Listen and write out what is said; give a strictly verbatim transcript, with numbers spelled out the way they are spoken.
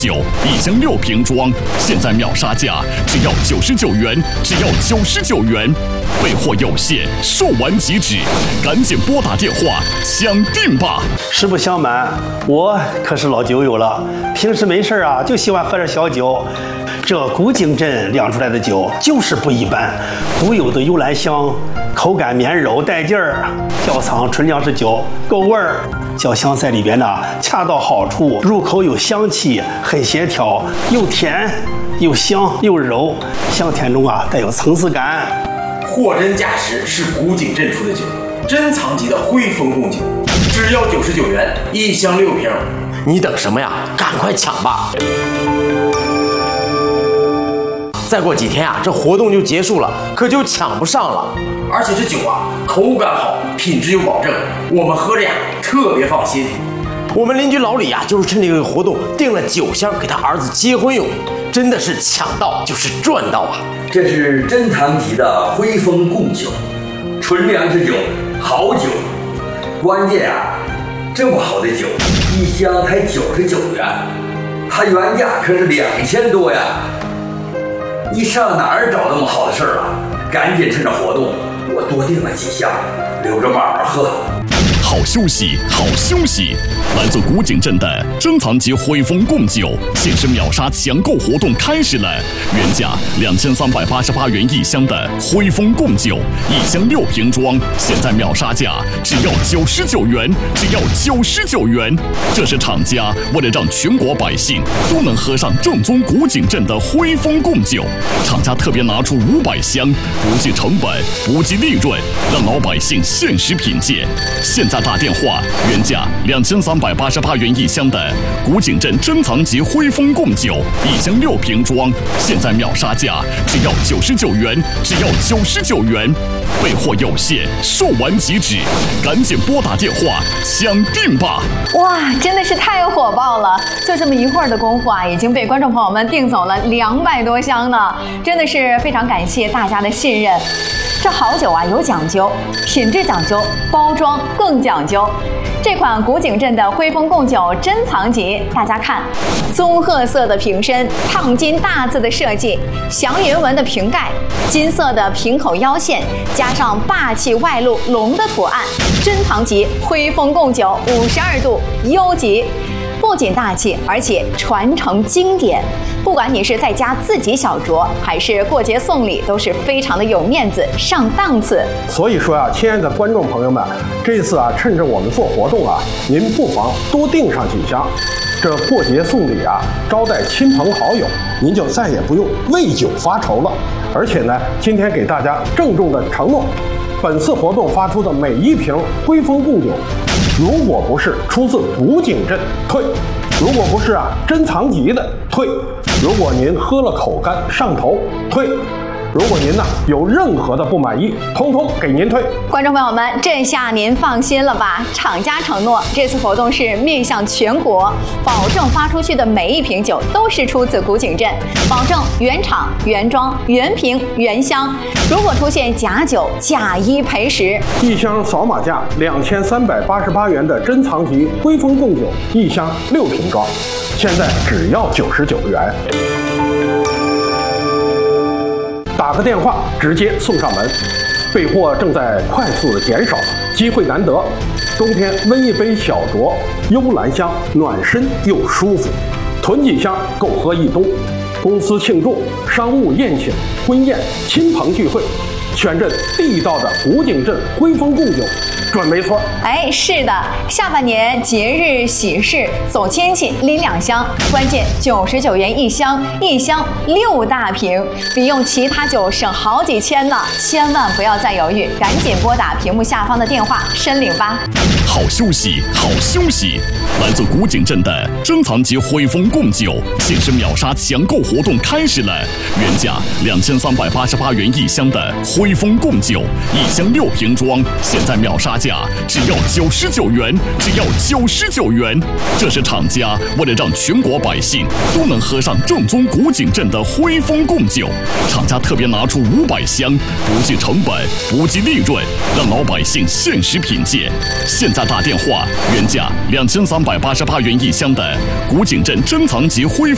酒一箱六瓶装，现在秒杀价只要九十九元，只要九十九元，备货有限，售完即止，赶紧拨打电话抢订吧！ 实不相瞒，我可是老酒友了，平时没事啊就喜欢喝点小酒。这古井镇酿出来的酒就是不一般，独有的幽兰香，口感绵柔带劲儿，窖藏纯粮食酒，够味儿。酱香在里边呢，恰到好处，入口有香气，很协调，又甜又香又柔，香甜中啊带有层次感。 货真价实是古井镇出的酒，珍藏级的徽丰贡酒，只要九十九元一箱六瓶， 你等什么呀？赶快抢吧！再过几天啊，这活动就结束了，可就抢不上了。 而且这酒啊，口感好，品质有保证，我们喝着呀特别放心。 我们邻居老李啊，就是趁这个活动订了酒箱给他儿子结婚用，真的是抢到就是赚到啊！ 这是珍藏级的徽丰贡酒，纯粮食酒，好酒。关键啊，这么好的酒，一箱才九十九元，它原价可是两千多呀！你上哪儿找那么好的事儿啊？赶紧趁着活动，我多订了几箱，留着慢慢喝。 好休息，好休息！来自古井镇的珍藏级徽丰贡酒限时秒杀抢购活动开始了，原价两千三百八十八元一箱的徽丰贡酒，一箱六瓶装，现在秒杀价只要九十九元，只要九十九元。这是厂家为了让全国百姓都能喝上正宗古井镇的徽丰贡酒，厂家特别拿出五百箱，不计成本，不计利润，让老百姓限时品鉴。现在打电话，原价两千三百八十八元一箱的古井镇珍藏级徽丰贡酒，一箱六瓶装，现在秒杀价只要九十九元，只要九十九元，备货有限，售完即止，赶紧拨打电话抢订吧！ 哇，真的是太火爆了！就这么一会儿的功夫啊，已经被观众朋友们订走了两百多箱呢，真的是非常感谢大家的信任。这好酒啊有讲究，品质讲究，包装更讲究。这款古井镇的徽丰贡酒珍藏级，大家看，棕褐色的瓶身，烫金大字的设计，祥云纹的瓶盖，金色的瓶口腰线，加上霸气外露龙的图案，珍藏级徽丰贡酒五十二度优级。不仅大气，而且传承经典。不管你是在家自己小酌，还是过节送礼，都是非常的有面子、上档次。 所以说啊，亲爱的观众朋友们，这次啊，趁着我们做活动啊，您不妨多订上几箱。这过节送礼啊，招待亲朋好友，您就再也不用为酒发愁了。而且呢，今天给大家郑重的承诺，本次活动发出的每一瓶徽丰贡酒，如果不是出自古井镇，退；如果不是啊珍藏级的，退；如果您喝了口干上头，退；如果您呢有任何的不满意，通通给您退。 观众朋友们，这下您放心了吧？厂家承诺，这次活动是面向全国，保证发出去的每一瓶酒都是出自古井镇，保证原厂、原装、原瓶、原箱。如果出现假酒，假一赔十。 一箱扫码价两千三百八十八元的珍藏级徽丰贡酒，一箱六瓶装，现在只要九十九元。打个电话直接送上门，备货正在快速的减少，机会难得。冬天温一杯小酌，幽兰香，暖身又舒服，囤几箱够喝一冬。公司庆祝、商务宴请、婚宴、亲朋聚会，选这地道的古井镇徽丰贡酒，准没错。 哎，是的，下半年节日喜事走亲戚拎两箱，关键九十九元一箱，一箱六大瓶，比用其他酒省好几千呢！千万不要再犹豫，赶紧拨打屏幕下方的电话申领吧。 好休息，好休息！来自古井镇的珍藏级徽丰贡酒限时秒杀抢购活动开始了，原价两千三百八十八元一箱的徽丰贡酒，一箱六瓶装，现在秒杀价只要九十九元，只要九十九元。这是厂家为了让全国百姓都能喝上正宗古井镇的徽丰贡酒，厂家特别拿出五百箱，不计成本，不计利润，让老百姓限时品鉴。现在打电话，原价两千三百八十八元一箱的古井镇珍藏级徽丰